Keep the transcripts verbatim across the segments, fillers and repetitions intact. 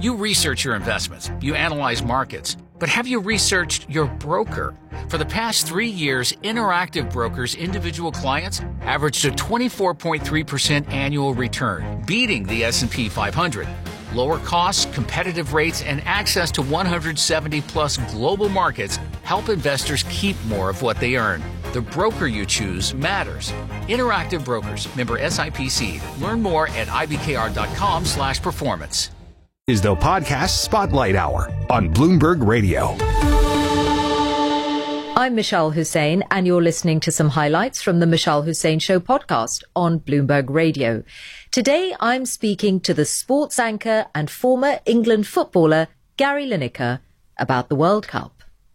You research your investments, you analyze markets, but have you researched your broker? For the past three years, Interactive Brokers' individual clients averaged a twenty-four point three percent annual return, beating the S and P five hundred. Lower costs, competitive rates, and access to one hundred seventy plus global markets help investors keep more of what they earn. The broker you choose matters. Interactive Brokers, member S I P C. Learn more at ibkr.com slash performance. Is the podcast Spotlight Hour on Bloomberg Radio. I'm Michelle Hussein, and you're listening to some highlights from the Michelle Hussein Show podcast on Bloomberg Radio. Today, I'm speaking to the sports anchor and former England footballer Gary Lineker about the World Cup.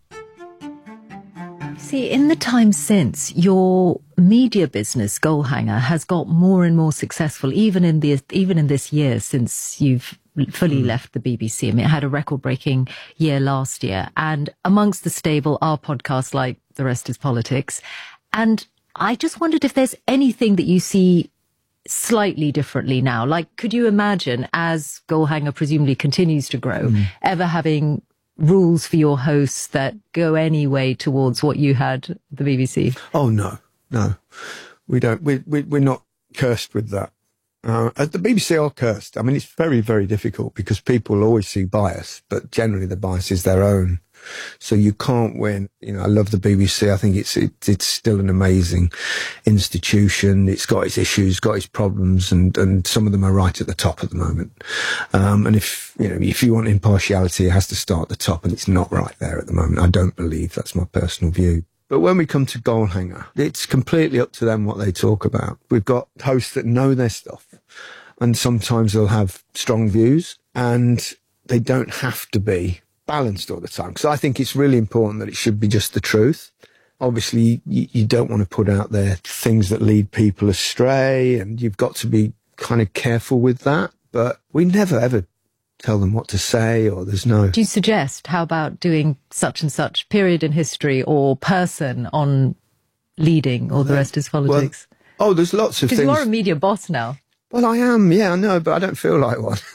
See, in the time since, your media business, Goalhanger, has got more and more successful, even in the even in this year since you've fully mm. left the B B C. I mean, it had a record-breaking year last year. And amongst the stable are podcasts like The Rest is Politics. And I just wondered if there's anything that you see slightly differently now. Like, could you imagine, as Goalhanger presumably continues to grow, mm. ever having rules for your hosts that go any way towards what you had at the B B C? Oh, no, no. We don't. We, we, we're not cursed with that. Uh, at the B B C are cursed. I mean, it's very, very difficult because people always see bias, but generally the bias is their own. So you can't win. You know, I love the B B C. I think it's, it, it's still an amazing institution. It's got its issues, got its problems, and, and some of them are right at the top at the moment. Um, and if, you know, if you want impartiality, it has to start at the top, and it's not right there at the moment. I don't believe. That's my personal view. But when we come to Goalhanger, it's completely up to them what they talk about. We've got hosts that know their stuff, and sometimes they'll have strong views, and they don't have to be balanced all the time. Because I think it's really important that it should be just the truth. Obviously, you, you don't want to put out there things that lead people astray, and you've got to be kind of careful with that. But we never, ever tell them what to say, or there's no... Do you suggest, how about doing such and such period in history or person on leading, or the rest is politics? Well, oh, there's lots of things. Because you are a media boss now. Well, I am, yeah, I know, but I don't feel like one.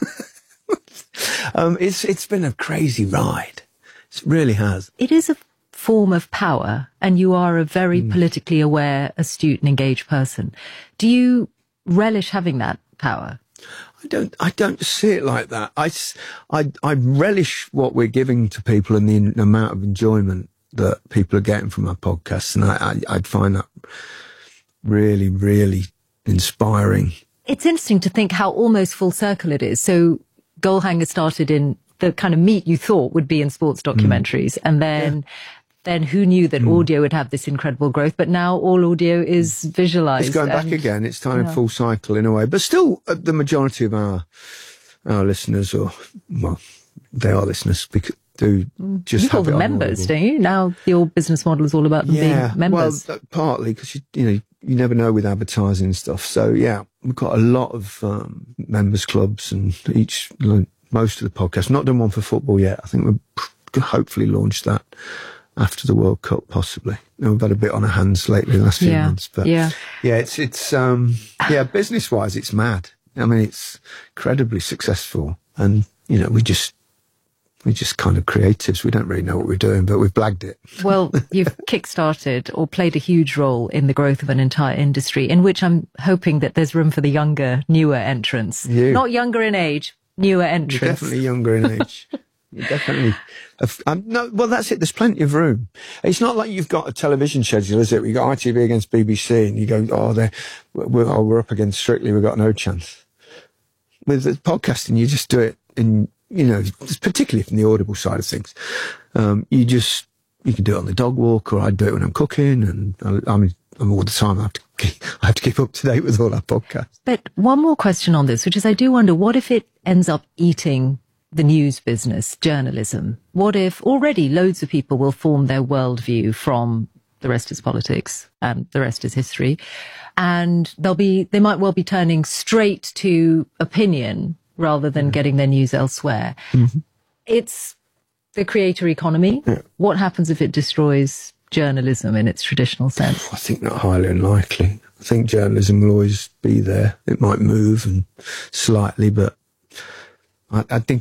um, it's it's been a crazy ride. It really has. It is a form of power, and you are a very mm. politically aware, astute and engaged person. Do you relish having that power? I don't, I don't see it like that. I, I, I relish what we're giving to people and the, the amount of enjoyment that people are getting from our podcasts. And I, I, I'd find that really, really inspiring. It's interesting to think how almost full circle it is. So Goalhanger started in the kind of meat you thought would be in sports documentaries. Mm. And then... Yeah. Then who knew that mm. audio would have this incredible growth? But now all audio is visualized. It's going and, back again. It's time yeah. full cycle in a way. But still, uh, the majority of our our listeners, or, well, they are listeners, because do just you have call them members, audible. Don't you? Now your business model is all about them yeah, being members. Well, partly because, you, you know, you never know with advertising and stuff. So, yeah, we've got a lot of um, members clubs, and each, most of the podcasts. Not done one for football yet. I think we'll hopefully launch that after the World Cup, possibly. You know, we've had a bit on our hands lately the last few yeah, months, but yeah, yeah, it's it's um yeah, business wise, it's mad. I mean, it's incredibly successful, and you know, we just we're just kind of creatives. We don't really know what we're doing, but we've blagged it. Well, you've kickstarted or played a huge role in the growth of an entire industry, in which I'm hoping that there's room for the younger, newer entrants. You. Not younger in age, newer entrants. You're definitely younger in age. You're definitely. Um, no, well, that's it. There's plenty of room. It's not like you've got a television schedule, is it? We got I T V against B B C, and you go, oh, they're, we're, oh, we're up against Strictly. We've got no chance. With the podcasting, you just do it in, you know, particularly from the audible side of things. Um, you just, you can do it on the dog walk, or I do it when I'm cooking, and I, I mean, all the time I have to keep, I have to keep up to date with all our podcasts. But one more question on this, which is, I do wonder, what if it ends up eating the news business, journalism? What if already loads of people will form their worldview from The Rest is Politics and The Rest is History, and they'll be, they might well be turning straight to opinion rather than yeah. getting their news elsewhere. Mm-hmm. It's the creator economy. Yeah. What happens if it destroys journalism in its traditional sense? I think not highly unlikely. I think journalism will always be there. It might move and slightly, but I, I think